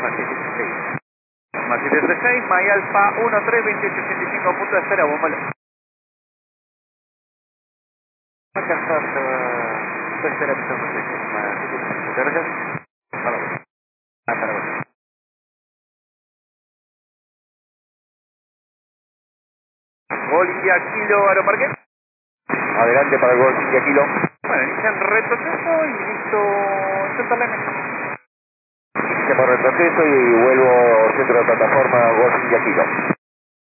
Martí 16. Martí 16, My Alfa 132885, punto de espera, bombalo. Alcanzar, puede esperar que estamos en muchas gracias. Para vos. Para vos. Gol India Kilo Aeroparque. Adelante para el gol India Kilo. Bueno, inician retroceso y listo. Centro lane. Inicia por retroceso y vuelvo centro de plataforma gol India Kilo.